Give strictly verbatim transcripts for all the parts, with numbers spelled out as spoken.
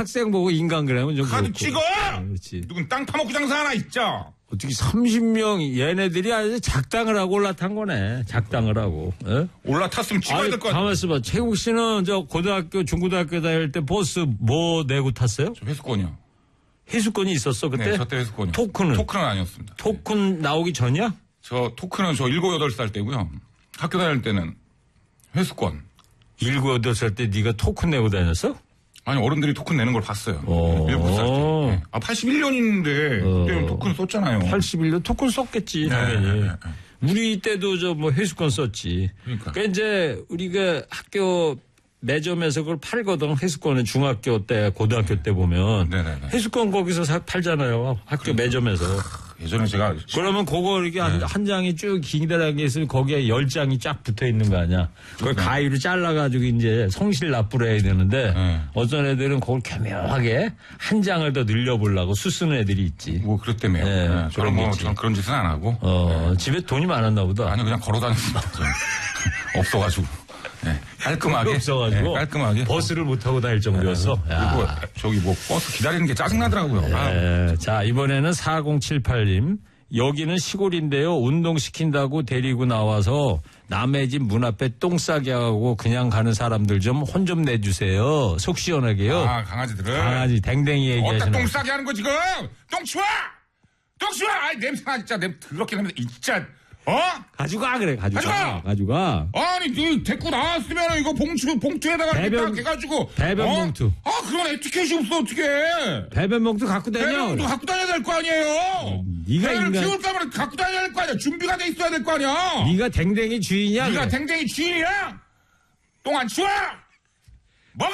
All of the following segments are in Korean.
학생 보고 인간 그러면 좀 카드 그렇고. 찍어! 아, 그렇지. 누군 땅 파먹고 장사하나 있죠? 어떻게 삼십 명 얘네들이 아주 작당을 하고 올라탄 거네. 작당을 하고. 에? 올라탔으면 찍어야 될 거 같아. 가만 있어봐. 최국 씨는 저 고등학교, 중고등학교 다닐 때 버스 뭐 내고 탔어요? 저 회수권이요. 회수권이 있었어 그때? 네, 저때 회수권이요. 토큰은? 토큰은 아니었습니다. 토큰 나오기 전이야? 저 토큰은 저 일곱, 여덟 살 때고요. 학교 다닐 때는 회수권. 일곱, 여덟 살 때 네가 토큰 내고 다녔어? 아니 어른들이 토큰 내는 걸 봤어요. 오. 일곱 살 때. 네. 아 팔십일 년인데 어. 그때는 토큰 썼잖아요. 팔십일 년 토큰 썼겠지, 당연히. 네, 네, 네. 우리 때도 저 뭐 회수권 썼지. 그러니까. 그러니까 이제 우리가 학교 매점에서 그걸 팔거든. 회수권은 중학교 때, 고등학교 때 보면. 네네네. 회수권 거기서 사, 팔잖아요. 학교 매점에서. 예전에 제가 그러면 그거 이렇게 한, 한 장이 쭉 기다란 게 있으면 거기에 열 장이 쫙 붙어 있는 거 아니야. 그걸 가위로 잘라가지고 이제 성실 납부를 해야 되는데 네. 어떤 애들은 그걸 교묘하게 한 장을 더 늘려보려고 수쓰는 애들이 있지. 뭐 그랬다며요. 네, 네, 그런 저는 게 뭐 있지. 저는 그런 짓은 안 하고. 어, 집에 돈이 많았나 보다. 아니 그냥 걸어 다녔습니다. 저는. 없어가지고. 네, 깔끔하게. 없어가지고 네, 깔끔하게. 버스를 못 타고 다닐 정도였어. 그리고 야. 저기 뭐 버스 기다리는 게 짜증나더라고요. 아, 네. 자, 이번에는 사공칠팔 님. 여기는 시골인데요. 운동시킨다고 데리고 나와서 남의 집 문 앞에 똥 싸게 하고 그냥 가는 사람들 좀 혼 좀 내주세요. 속 시원하게요. 아, 강아지들을. 강아지 댕댕이 어디다 얘기하시는 똥 싸게 하는 거 지금? 똥 치워! 똥 치워! 아이 냄새나 진짜. 냄새 더럽게 냄새. 진짜. 어? 가져가 그래 가져가. 가져가! 가져가. 아니, 너 데리고 나왔으면 이거 봉투, 봉투에다가 이렇게 배변- 딱 해가지고. 배변 어? 봉투. 아, 그런 에티켓이 없어, 어떡해. 배변봉투 갖고 다녀. 배변봉투 갖고 다녀야 될 거 아니에요. 네가 애를 인간- 키울 거면 갖고 다녀야 될 거 아니야. 준비가 돼 있어야 될 거 아니야. 네가 댕댕이 주인이야. 네가 그래. 댕댕이 주인이야? 똥 안 치워? 먹어!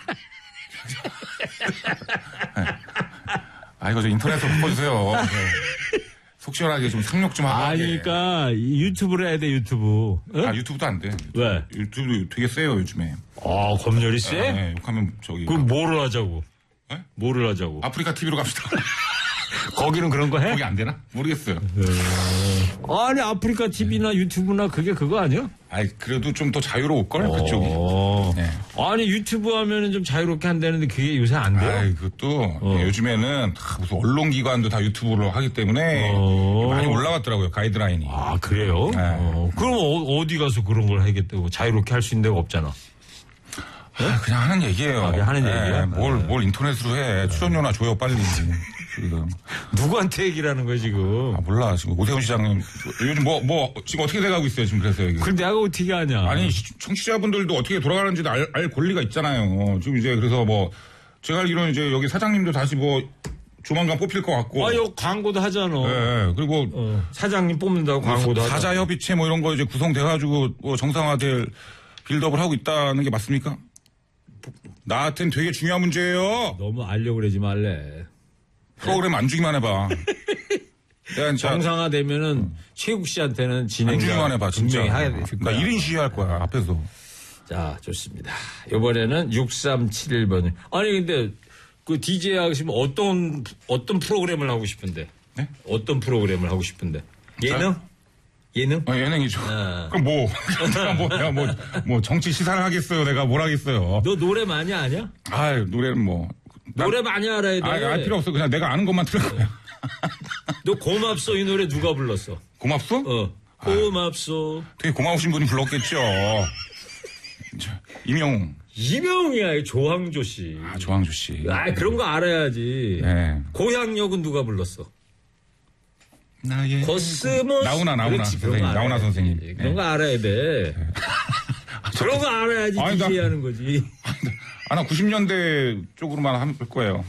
아, 이거 저 인터넷으로 바꿔주세요. 네. 속 시원하게 좀 상욕 좀 하고. 아니, 그러니까 유튜브를 해야 돼 유튜브. 응? 아, 유튜브도 안 돼. 왜? 유튜브 되게 세요, 요즘에. 아, 검열이 세? 네, 욕하면 저기. 그럼 뭐를 하자고? 네? 뭐를 하자고? 아프리카 티비로 갑시다. 거기는 그런 거 해? 거기 안 되나? 모르겠어요. 아니 아프리카 티비나 유튜브나 그게 그거 아니야? 아이, 그래도 좀 더 자유로울걸, 그쪽이. 어. 네. 아니 유튜브 하면은 좀 자유롭게 한다는데 그게 요새 안 돼요? 아이, 그것도 어. 요즘에는 다 무슨 언론기관도 다 유튜브로 하기 때문에 어. 많이 올라갔더라고요, 가이드라인이. 아 그래요? 네. 어. 그럼 어, 어디 가서 그런 걸 하겠다고 자유롭게 할 수 있는 데가 없잖아. 아, 그냥 하는 얘기예요. 아, 그냥 하는 얘기야? 뭘, 네. 뭘 인터넷으로 해. 출연료나 줘요, 빨리. 지금. 누구한테 얘기를 하는 거야 지금? 아, 몰라. 지금 오세훈 시장님. 요즘 뭐, 뭐, 지금 어떻게 돼가고 있어요, 지금 그래서 이게. 그걸 내가 어떻게 아냐? 아니, 시- 청취자분들도 어떻게 돌아가는지도 알, 알 권리가 있잖아요. 지금 이제 그래서 뭐, 제가 알기로는 이제 여기 사장님도 다시 뭐, 조만간 뽑힐 것 같고. 아, 여 광고도 하잖아. 예, 예. 그리고 어, 사장님 뽑는다고 광고도 하잖아. 사자협의체 뭐 이런 거 이제 구성돼가지고 뭐 정상화될 빌드업을 하고 있다는 게 맞습니까? 나한텐 되게 중요한 문제예요. 너무 알려고 그러지 말래. 프로그램 안 주기만 해봐. 내가 진짜 정상화되면은 최국 씨한테는 안 진행자 주기만 해봐, 진짜. 분명히 하야 돼. 나 일 인 시위할 거야, 앞에서. 자, 좋습니다. 이번에는 육삼칠일 번님. 아니, 근데 그 디제이 하시면 어떤, 어떤 프로그램을 하고 싶은데? 네? 어떤 프로그램을 하고 싶은데? 예능? 예능? 어, 예능이죠. 아. 그럼 뭐, 내가 뭐, 내가 뭐, 뭐 정치 시사를 하겠어요. 내가 뭘 하겠어요. 너 노래 많이 아냐? 아유, 노래는 뭐. 난- 노래 많이 알아야 돼. 아, 알 필요 없어. 그냥 내가 아는 것만 들을 거야. 너 고맙소 이 노래 누가 불렀어? 고맙소? 어. 고맙소. 되게 고마우신 분이 불렀겠죠. 저, 임영웅. 이명이야, 조항조 씨. 아, 조항조 씨. 아, 그런 거 알아야지. 네. 고향역은 누가 불렀어? 나의 코스모스. 나훈아, 나훈아 그렇지, 그런 선생님, 거 나훈아 알아야지. 선생님. 그런 네. 거 알아야 돼. 그런 거 알아야지 아니, 나- 디제이 하는 거지. 아, 나 구십 년대 쪽으로만 할 거예요.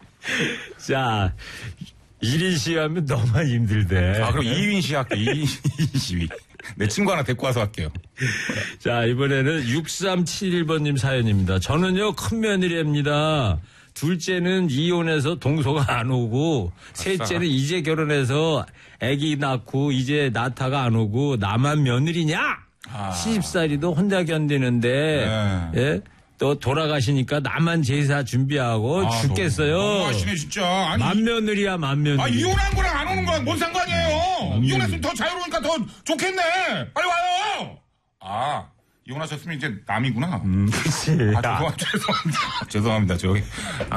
자, 일 인 시위하면 너무 힘들대. 아, 그럼 이 인 시위 할게. 이 인 시위. 내 친구 하나 데리고 와서 할게요. 자, 이번에는 육삼칠일 번님 사연입니다. 저는요, 큰 며느리입니다. 둘째는 이혼해서 동서가 안 오고, 셋째는 이제 결혼해서 아기 낳고, 이제 나타가 안 오고, 나만 며느리냐? 아. 시집살이도 혼자 견디는데, 네. 예? 또 돌아가시니까 나만 제사 준비하고 아, 죽겠어요. 너무 하시네, 진짜. 아니, 만며느리야, 만며느리. 아, 이혼한 거랑 안 오는 거랑 뭔 상관이에요? 이혼했으면 더 자유로우니까 더 좋겠네. 빨리 와요. 아, 이혼하셨으면 이제 남이구나. 음, 그치. 아, 죄송합니다. 죄송합니다. 죄송합니다. 저기.